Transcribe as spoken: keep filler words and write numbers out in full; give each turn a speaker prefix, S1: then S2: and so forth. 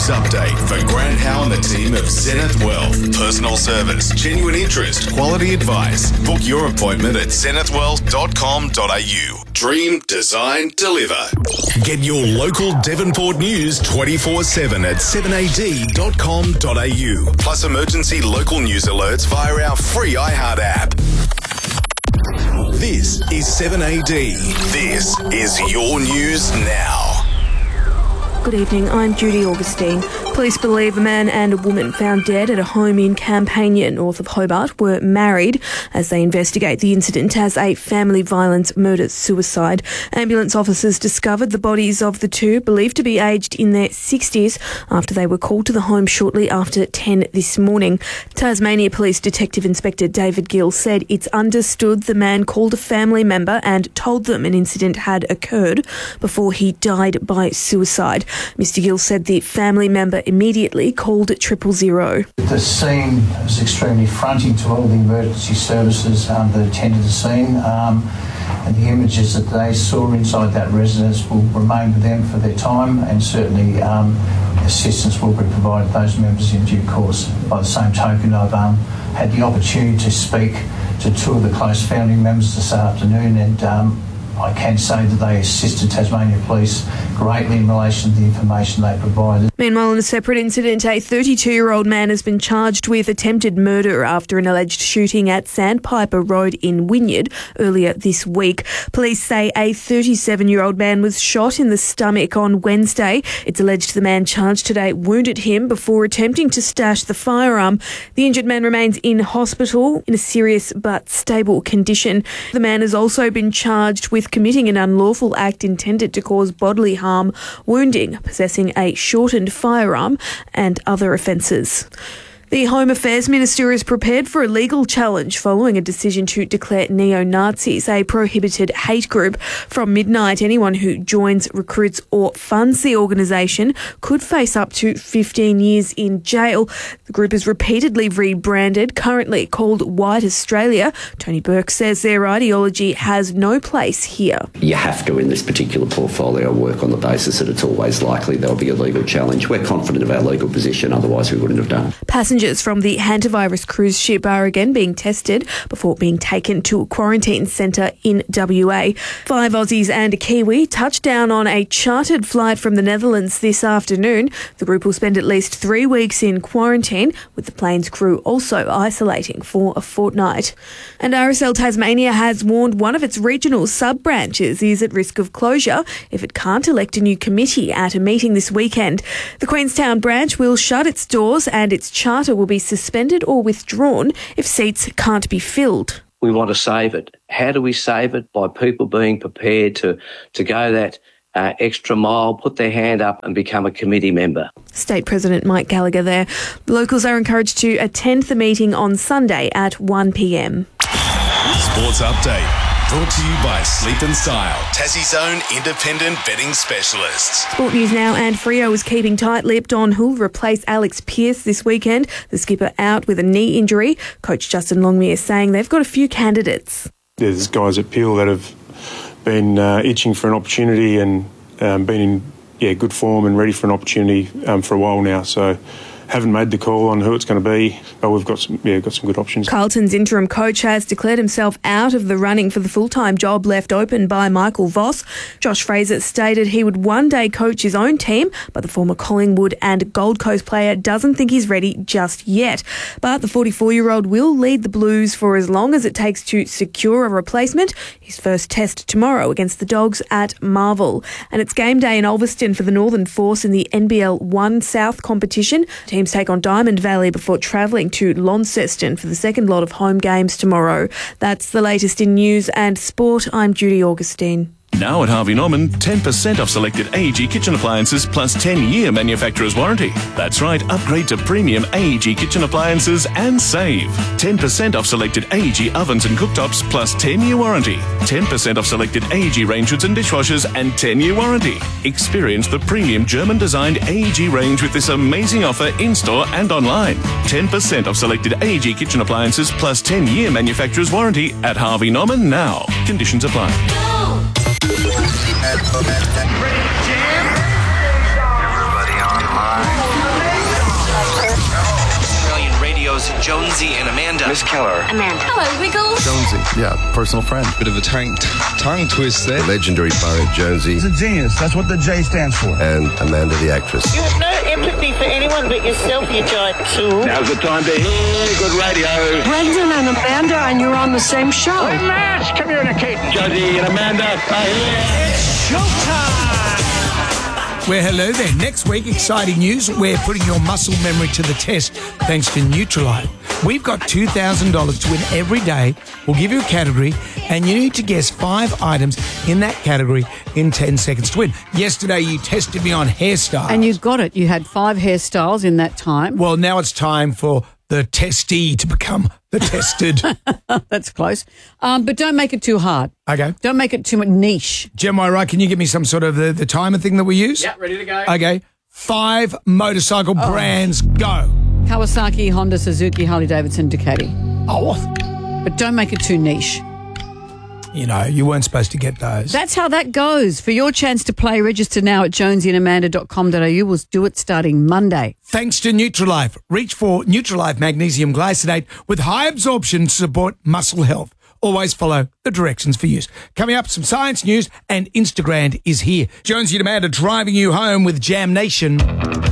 S1: Sports update for Grant Howe and the team of Zenith Wealth. Personal service, genuine interest, quality advice. Book your appointment at zenith wealth dot com dot a u. Dream, design, deliver. Get your local Devonport news twenty-four seven at seven a d dot com dot a u. Plus emergency local news alerts via our free iHeart app. This is seven A D. This is your news now.
S2: Good evening, I'm Judy Augustine. Police believe a man and a woman found dead at a home in Campania, north of Hobart, were married as they investigate the incident as a family violence murder-suicide. Ambulance officers discovered the bodies of the two, believed to be aged in their sixties, after they were called to the home shortly after ten this morning. Tasmania Police Detective Inspector David Gill said it's understood the man called a family member and told them an incident had occurred before he died by suicide. Mister Gill said the family member immediately called triple zero.
S3: The scene was extremely fronting to all the emergency services um, that attended the scene, um, and the images that they saw inside that residence will remain with them for their time, and certainly um, assistance will be provided to those members in due course. By the same token, I've um, had the opportunity to speak to two of the close family members this afternoon, and um, I can say that they assisted Tasmania Police greatly in relation to the information they provided.
S2: Meanwhile, in a separate incident, a thirty-two-year-old man has been charged with attempted murder after an alleged shooting at Sandpiper Road in Wynyard earlier this week. Police say a thirty-seven-year-old man was shot in the stomach on Wednesday. It's alleged the man charged today wounded him before attempting to stash the firearm. The injured man remains in hospital in a serious but stable condition. The man has also been charged with committing an unlawful act intended to cause bodily harm, wounding, possessing a shortened firearm and other offences. The Home Affairs Minister is prepared for a legal challenge following a decision to declare neo-Nazis a prohibited hate group. From midnight, anyone who joins, recruits or funds the organisation could face up to fifteen years in jail. The group is repeatedly rebranded, currently called White Australia. Tony Burke says their ideology has no place here.
S4: You have to, in this particular portfolio, work on the basis that it's always likely there'll be a legal challenge. We're confident of our legal position, otherwise we wouldn't have done.
S2: Passengers from the hantavirus cruise ship are again being tested before being taken to a quarantine centre in W A. Five Aussies and a Kiwi touched down on a chartered flight from the Netherlands this afternoon. The group will spend at least three weeks in quarantine, with the plane's crew also isolating for a fortnight. And R S L Tasmania has warned one of its regional sub-branches is at risk of closure if it can't elect a new committee at a meeting this weekend. The Queenstown branch will shut its doors and its charter will be suspended or withdrawn if seats can't be filled.
S5: We want to save it. How do we save it? By people being prepared to, to go that uh, extra mile, put their hand up and become a committee member.
S2: State President Mike Gallagher there. Locals are encouraged to attend the meeting on Sunday at one p m.
S1: Sports update. Brought to you by Sleep and Style, Tassie's own independent betting specialists.
S2: Sport news now, and Freo is keeping tight-lipped on who'll replace Alex Pearce this weekend. The skipper out with a knee injury. Coach Justin Longmire saying they've got a few candidates.
S6: There's guys at Peel that have been uh, itching for an opportunity and um, been in yeah good form and ready for an opportunity um, for a while now. So haven't made the call on who it's going to be, but we've got some, yeah, got some good options.
S2: Carlton's interim coach has declared himself out of the running for the full-time job left open by Michael Voss. Josh Fraser stated he would one day coach his own team, but the former Collingwood and Gold Coast player doesn't think he's ready just yet. But the forty-four-year-old will lead the Blues for as long as it takes to secure a replacement. His first test tomorrow against the Dogs at Marvel. And it's game day in Ulverston for the Northern Force in the N B L one South competition. Teams take on Diamond Valley before travelling to Launceston for the second lot of home games tomorrow. That's the latest in news and sport. I'm Judy Augustine.
S7: Now at Harvey Norman, ten percent off selected A E G kitchen appliances plus ten-year manufacturer's warranty. That's right, upgrade to premium A E G kitchen appliances and save. ten percent off selected A E G ovens and cooktops plus ten-year warranty. ten percent off selected A E G range hoods and dishwashers and ten-year warranty. Experience the premium German-designed A E G range with this amazing offer in-store and online. ten percent off selected A E G kitchen appliances plus ten-year manufacturer's warranty at Harvey Norman now. Conditions apply.
S8: Everybody online. Jonesy and Amanda.
S9: Miss Keller.
S10: Amanda. Hello, Wiggles.
S11: Jonesy, yeah, personal friend.
S12: Bit of a tongue, tongue twist there.
S11: The legendary Barry Jonesy.
S13: He's a genius. That's what the J stands for.
S11: And Amanda the actress.
S14: You have no empathy for anyone but yourself, you giant tool.
S15: Now's the time to hear good radio.
S16: Brendan and Amanda, and you're on the same show.
S15: We must communicate. Jonesy and Amanda are here.
S17: It's showtime. Well, hello there. Next week, exciting news. We're putting your muscle memory to the test thanks to Nutrilite. We've got two thousand dollars to win every day. We'll give you a category, and you need to guess five items in that category in ten seconds to win. Yesterday, you tested me on hairstyles.
S18: And you got it. You had five hairstyles in that time.
S17: Well, now it's time for the testee to become the tested.
S18: That's close. Um, but don't make it too hard.
S17: Okay.
S18: Don't make it too much niche.
S17: Jem, right, can you give me some sort of the, the timer thing that we use?
S19: Yeah, ready to go.
S17: Okay. Five motorcycle
S18: Oh.
S17: brands, go.
S18: Kawasaki, Honda, Suzuki, Harley-Davidson, Ducati.
S17: Oh.
S18: But don't make it too niche.
S17: You know, you weren't supposed to get those.
S18: That's how that goes. For your chance to play, register now at jonesy and amanda dot com dot a u. We'll do it starting Monday.
S17: Thanks to Nutrilife. Reach for Nutrilife Magnesium Glycinate with high absorption to support muscle health. Always follow the directions for use. Coming up, some science news, and Instagram is here. Jonesy and Amanda driving you home with Jam Nation.